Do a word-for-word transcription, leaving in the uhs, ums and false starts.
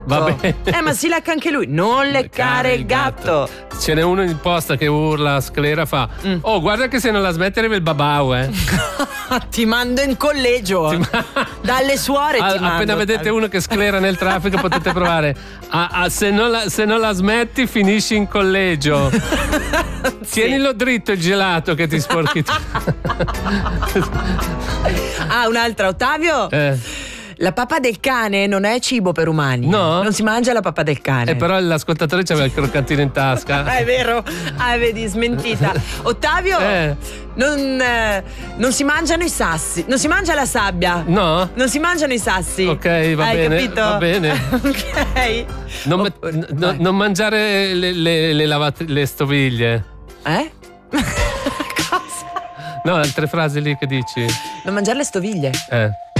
Va bene. Eh, ma si lecca anche lui. Non leccare il gatto. Ce n'è uno in posta che urla, sclera, fa mm. oh, guarda che se non la smette arriva il babau, eh. Ti mando in collegio. Ma... dalle suore ti a, mando. Appena vedete uno che sclera nel traffico potete provare a, a, se, non la, se non la smetti finisci in collegio. Sì. Tienilo dritto il gelato che ti sporchi tu. Ah, un'altra, Ottavio? Eh. La pappa del cane non è cibo per umani. No? Non si mangia la pappa del cane. E eh, però l'ascoltatore c'aveva il croccantino in tasca. Ah, è vero? Ah, vedi, smentita. Ottavio, eh. non, eh, non si mangiano i sassi. Non si mangia la sabbia. No? Non si mangiano i sassi. Ok, va Hai bene. capito? Va bene. Ok. Non, oh, no, non mangiare le, le, le, lavat- le stoviglie. Eh? No, altre frasi lì che dici? Non mangiare le stoviglie. Eh.